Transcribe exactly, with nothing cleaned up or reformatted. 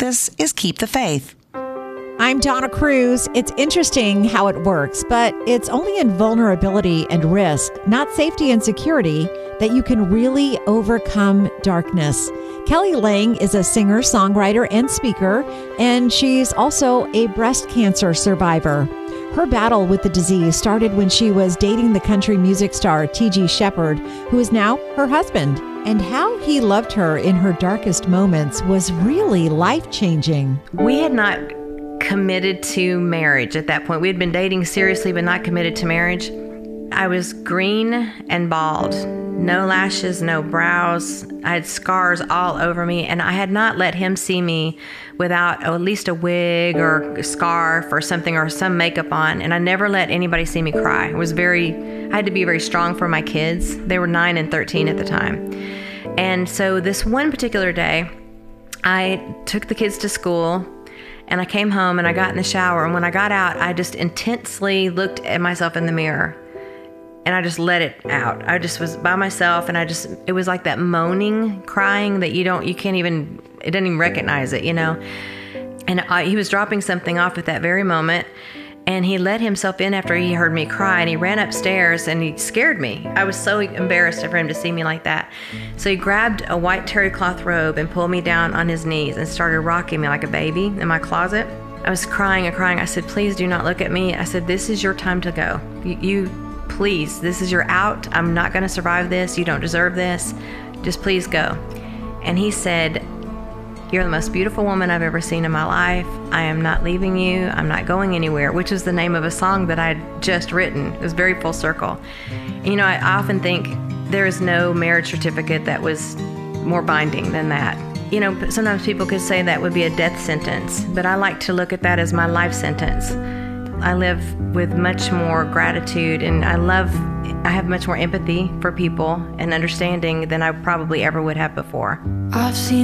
This is Keep the Faith. I'm Donna Cruz. It's interesting how it works, but it's only in vulnerability and risk, not safety and security, that you can really overcome darkness. Kelly Lang is a singer, songwriter, and speaker, and she's also a breast cancer survivor. Her battle with the disease started when she was dating the country music star T G Shepherd, who is now her husband. And how he loved her in her darkest moments was really life-changing. We had not committed to marriage at that point. We had been dating seriously, but not committed to marriage. I was green and bald, no lashes, no brows. I had scars all over me, and I had not let him see me without at least a wig or a scarf or something or some makeup on. And I never let anybody see me cry. I was very, I had to be very strong for my kids. They were nine and thirteen at the time. And so this one particular day, I took the kids to school. And I came home and I got in the shower. And when I got out, I just intensely looked at myself in the mirror. And I just let it out. I just was by myself. And I just, it was like that moaning, crying that you don't, you can't even, it doesn't even recognize it, you know. And I, he was dropping something off at that very moment. And he let himself in after he heard me cry, and he ran upstairs and he scared me. I was so embarrassed for him to see me like that. So he grabbed a white terry cloth robe and pulled me down on his knees and started rocking me like a baby in my closet. I was crying and crying. I said, please do not look at me. I said, this is your time to go. You, you please, this is your out. I'm not going to survive this. You don't deserve this. Just please go. And he said, you're the most beautiful woman I've ever seen in my life. I am not leaving you. I'm not going anywhere, which is the name of a song that I'd just written. It was very full circle. And, you know, I often think there is no marriage certificate that was more binding than that. You know, sometimes people could say that would be a death sentence, but I like to look at that as my life sentence. I live with much more gratitude, and I love, I have much more empathy for people and understanding than I probably ever would have before. I've seen